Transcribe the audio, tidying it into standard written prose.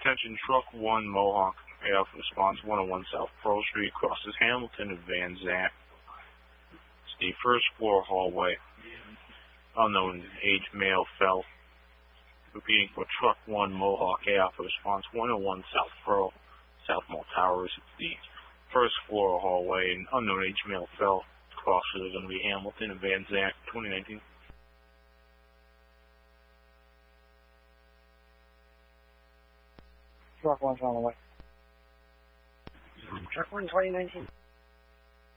Attention, truck 1 Mohawk, AF response 101 South Pearl Street, crosses Hamilton and Van Zant. It's the first floor hallway. Unknown age male fell. Repeating for truck 1 Mohawk, AF response 101 South Pearl, South Mall Towers. It's the first floor hallway. An unknown age male fell. Crosses are going to be Hamilton and Van Zant, 2019. Truck 1's on the way. Truck 1, 2019.